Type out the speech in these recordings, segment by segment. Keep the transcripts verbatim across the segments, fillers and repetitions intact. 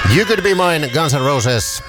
You Could Be Mine, Guns N' Roses.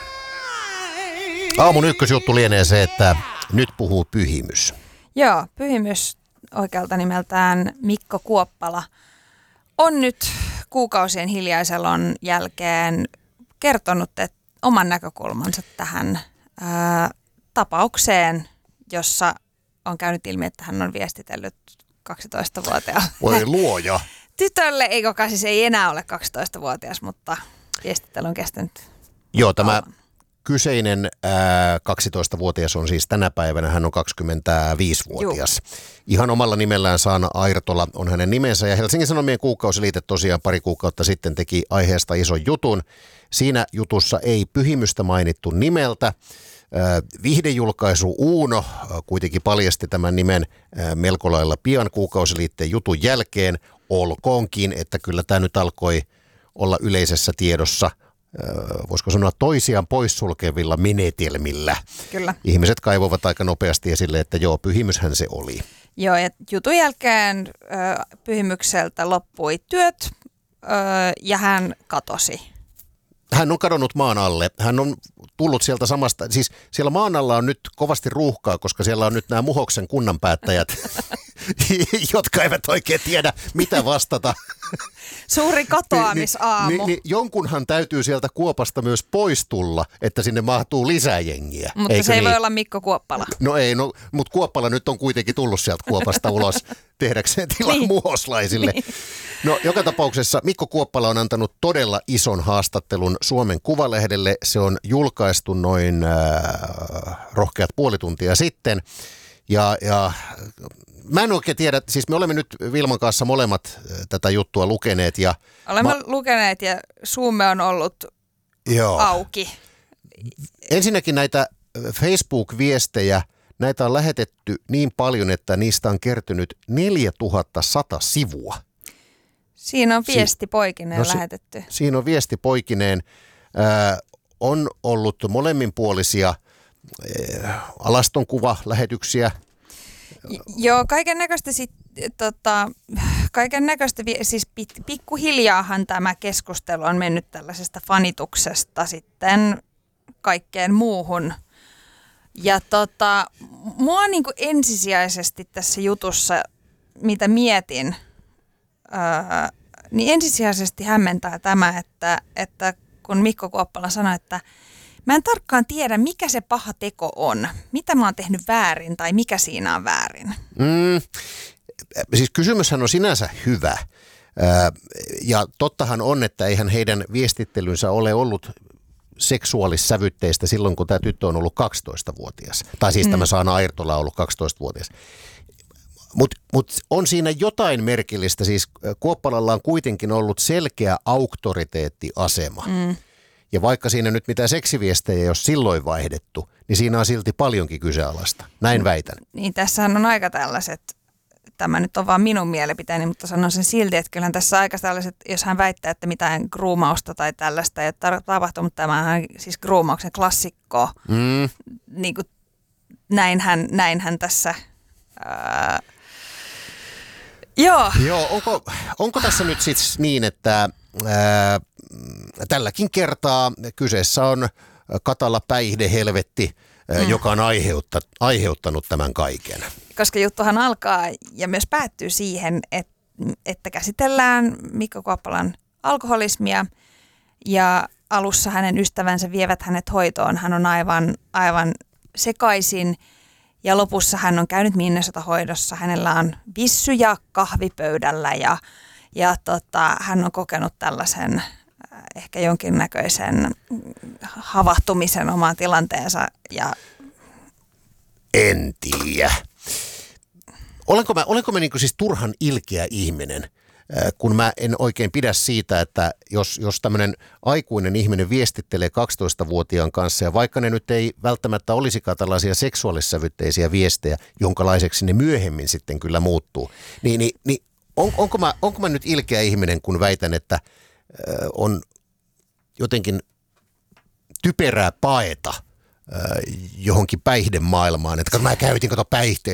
Aamun ykkösjuttu lienee se, että nyt puhuu Pyhimys. Joo, Pyhimys oikealta nimeltään Mikko Kuoppala on nyt kuukausien hiljaiselon jälkeen kertonut että oman näkökulmansa tähän ää, tapaukseen, jossa on käynyt ilmi, että hän on viestitellyt kaksitoistavuotiaalle. Voi luoja. Tytölle, ei joka siis ei enää ole kaksitoistavuotias, mutta viestittely on kestänyt. Joo, tämä kyseinen ää, kaksitoistavuotias on siis tänä päivänä, hän on kaksikymmentäviisivuotias. Juh. Ihan omalla nimellään Saana Airtola on hänen nimensä ja Helsingin Sanomien kuukausiliite tosiaan pari kuukautta sitten teki aiheesta ison jutun. Siinä jutussa ei Pyhimystä mainittu nimeltä. Viihdejulkaisu Uuno kuitenkin paljasti tämän nimen melko lailla pian kuukausiliitteen jutun jälkeen. Olkoonkin, että kyllä tämä nyt alkoi olla yleisessä tiedossa, voisiko sanoa toisiaan poissulkevilla menetelmillä. Kyllä. Ihmiset kaivoivat aika nopeasti esille, että joo, Pyhimyshän se oli. Joo, ja jutun jälkeen ö, Pyhimykseltä loppui työt ö, ja hän katosi. Hän on kadonnut maan alle. Hän on tullut sieltä samasta, siis siellä maan alla on nyt kovasti ruuhkaa, koska siellä on nyt nämä Muhoksen kunnanpäättäjät, jotka eivät oikein tiedä, mitä vastata. Suuri katoamisaamu. Ni, ni, ni, jonkunhan täytyy sieltä Kuopasta myös pois tulla, että sinne mahtuu lisää jengiä. Mutta Eikö se ei niin? voi olla Mikko Kuoppala. No ei, no, mutta Kuoppala nyt on kuitenkin tullut sieltä Kuopasta ulos tehdäkseen tilaa niin. muhoslaisille. Niin. No joka tapauksessa Mikko Kuoppala on antanut todella ison haastattelun Suomen Kuvalehdelle. Se on julkaistu noin äh, rohkeat puoli tuntia sitten. Ja, ja mä en oikein tiedä, siis me olemme nyt Vilman kanssa molemmat tätä juttua lukeneet. Ja olemme ma- lukeneet ja suumme on ollut Joo. auki. Ensinnäkin näitä Facebook-viestejä, näitä on lähetetty niin paljon, että niistä on kertynyt neljätuhattasata sivua. Siinä on viesti poikineen no, lähetetty. Si- siinä on viesti poikineen. Äh, on ollut molemminpuolisia äh, alastonkuva-lähetyksiä. Joo, kaiken näköistä sit, tota, kaiken näköistä, siis pikkuhiljaahan tämä keskustelu on mennyt tällaisesta fanituksesta sitten kaikkeen muuhun. Ja tota, mua niin kuin ensisijaisesti tässä jutussa, mitä mietin, öö, niin ensisijaisesti hämmentää tämä, että, että kun Mikko Kuoppala sanoi, että mä en tarkkaan tiedä, mikä se paha teko on, mitä mä oon tehnyt väärin tai mikä siinä on väärin. Mm, siis kysymyshän on sinänsä hyvä. Ja tottahan on, että eihän heidän viestittelynsä ole ollut seksuaalissävytteistä silloin, kun tämä tyttö on ollut kaksitoistavuotias. Tai siis mm. tämä Saana Airtola on ollut kaksitoistavuotias. Mutta mut on siinä jotain merkillistä. Siis Kuoppalalla on kuitenkin ollut selkeä auktoriteettiasema. Mm. Ja vaikka siinä nyt mitään seksiviestejä ei ole silloin vaihdettu, niin siinä on silti paljonkin kyseenalaista. Näin väitän. Niin, tässähän on aika tällaiset, tämä nyt on vaan minun mielipiteeni, mutta sanon sen silti, että kyllähän tässä on aika tällaiset, jos hän väittää, että mitään groomausta tai tällaista ei ole tapahtunut, tämähän siis groomauksen klassikko. Mm. Niin kuin näinhän, näinhän tässä... Ää, joo. Joo, onko, onko tässä nyt siis niin, että... Ää, tälläkin kertaa kyseessä on katala päihdehelvetti, mm. joka on aiheutta, aiheuttanut tämän kaiken. Koska juttuhan alkaa ja myös päättyy siihen, että, että käsitellään Mikko Kuoppalan alkoholismia ja alussa hänen ystävänsä vievät hänet hoitoon. Hän on aivan, aivan sekaisin ja lopussa hän on käynyt Minnesota-hoidossa. Hänellä on vissyjä kahvipöydällä ja, ja tota, hän on kokenut tällaisen... ehkä jonkinnäköisen havahtumisen omaan tilanteensa. Ja... En tiedä. Olenko mä, olenko mä niinku siis turhan ilkeä ihminen, kun mä en oikein pidä siitä, että jos, jos tämmöinen aikuinen ihminen viestittelee kaksitoistavuotiaan kanssa, ja vaikka ne nyt ei välttämättä olisikaan tällaisia seksuaalissävytteisiä viestejä, jonkalaiseksi ne myöhemmin sitten kyllä muuttuu, niin, niin, niin on, onko, mä, onko mä nyt ilkeä ihminen, kun väitän, että on jotenkin typerää paeta johonkin päihdemaailmaan, että mä käytin kato päihteitä.